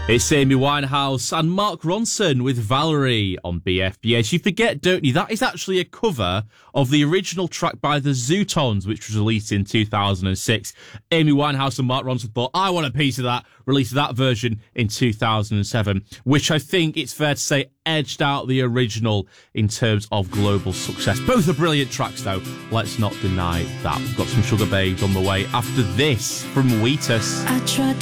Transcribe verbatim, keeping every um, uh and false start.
It's Amy Winehouse and Mark Ronson with Valerie on B F B S. You forget, don't you, that is actually a cover of the original track by the Zootons, which was released in two thousand six. Amy Winehouse and Mark Ronson thought, I want a piece of that, released that version in two thousand seven, which I think it's fair to say edged out the original in terms of global success. Both are brilliant tracks, though. Let's not deny that. We've got some Sugar Babes on the way after this from Wheatus. I tried